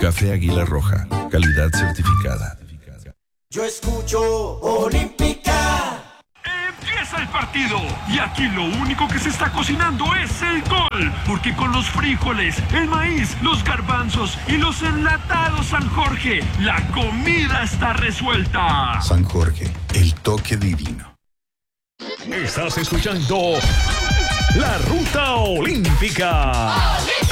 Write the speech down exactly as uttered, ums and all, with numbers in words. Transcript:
Café Águila Roja, calidad certificada. Yo escucho Olímpica. Empieza el partido y aquí lo único que se está cocinando es el gol, porque con los frijoles, el maíz, los garbanzos y los enlatados San Jorge, la comida está resuelta. San Jorge, el toque divino. Estás escuchando La Ruta Olímpica.